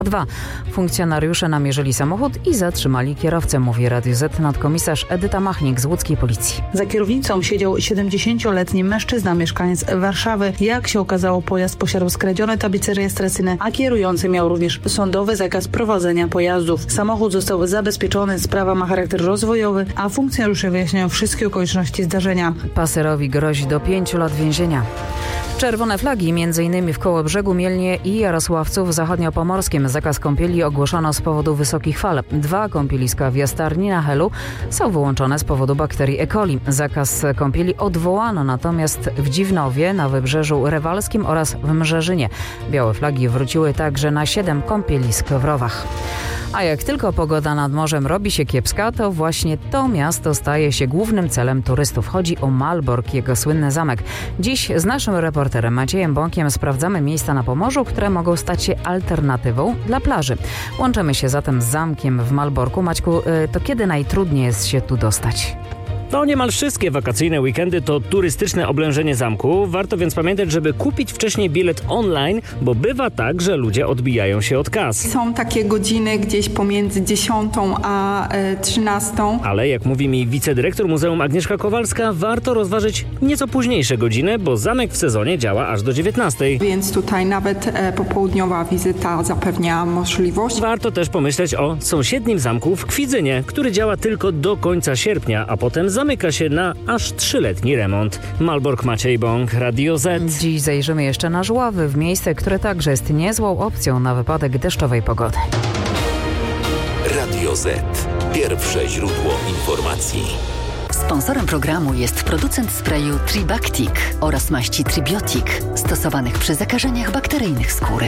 2. Funkcjonariusze namierzyli samochód i zatrzymali kierowcę, mówi Radiu Z nadkomisarz Edyta Machnik z łódzkiej policji. Za kierownicą siedział 70-letni mężczyzna, mieszkaniec Warszawy. Jak się okazało, pojazd posiadał skradzione tablice rejestracyjne, a kierujący miał również sądowy zakaz prowadzenia pojazdów. Samochód został zabezpieczony, sprawa ma charakter rozwojowy, a funkcjonariusze wyjaśniają wszystkie okoliczności zdarzenia. Paserowi grozi do 5 lat więzienia. Czerwone flagi, m.in. w Kołobrzegu, Mielnie i Jarosławcu w zachodniopomorskim. Zakaz kąpieli ogłoszono z powodu wysokich fal. 2 kąpieliska w Jastarni na Helu są wyłączone z powodu bakterii E. coli. Zakaz kąpieli odwołano natomiast w Dziwnowie, na Wybrzeżu Rewalskim oraz w Mrzeżynie. Białe flagi wróciły także na 7 kąpielisk w Rowach. A jak tylko pogoda nad morzem robi się kiepska, to właśnie to miasto staje się głównym celem turystów. Chodzi o Malbork, jego słynny zamek. Dziś z naszym reporterem Maciejem Bąkiem sprawdzamy miejsca na Pomorzu, które mogą stać się alternatywą dla plaży. Łączymy się zatem z zamkiem w Malborku. Maćku, to kiedy najtrudniej jest się tu dostać? No niemal wszystkie wakacyjne weekendy to turystyczne oblężenie zamku. Warto więc pamiętać, żeby kupić wcześniej bilet online, bo bywa tak, że ludzie odbijają się od kas. Są takie godziny gdzieś pomiędzy 10 a 13. Ale jak mówi mi wicedyrektor Muzeum Agnieszka Kowalska, warto rozważyć nieco późniejsze godziny, bo zamek w sezonie działa aż do 19. Więc tutaj nawet popołudniowa wizyta zapewnia możliwość. Warto też pomyśleć o sąsiednim zamku w Kwidzynie, który działa tylko do końca sierpnia, a potem zamyka się na aż 3-letni remont. Malbork, Maciej Bąk, Radio Z. Dziś zajrzymy jeszcze na Żławy, w miejsce, które także jest niezłą opcją na wypadek deszczowej pogody. Radio Z. Pierwsze źródło informacji. Sponsorem programu jest producent sprayu Tribactic oraz maści Tribiotic, stosowanych przy zakażeniach bakteryjnych skóry.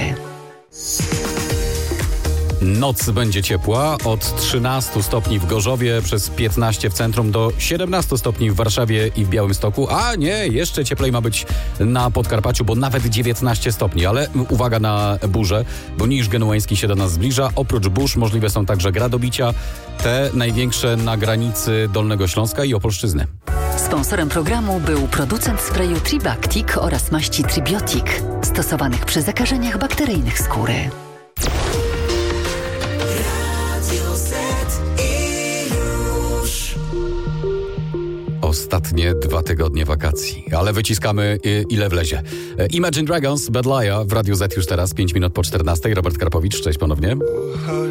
Noc będzie ciepła, od 13 stopni w Gorzowie, przez 15 w centrum do 17 stopni w Warszawie i w Białymstoku. A nie, jeszcze cieplej ma być na Podkarpaciu, bo nawet 19 stopni. Ale uwaga na burze, bo Niż Genueński się do nas zbliża. Oprócz burz możliwe są także gradobicia, te największe na granicy Dolnego Śląska i Opolszczyzny. Sponsorem programu był producent sprayu Tribactic oraz maści Tribiotic, stosowanych przy zakażeniach bakteryjnych skóry. Ostatnie 2 tygodnie wakacji, ale wyciskamy ile wlezie. Imagine Dragons, Bad Liar w Radiu Z już teraz, 5 minut po 14. Robert Karpowicz, cześć ponownie.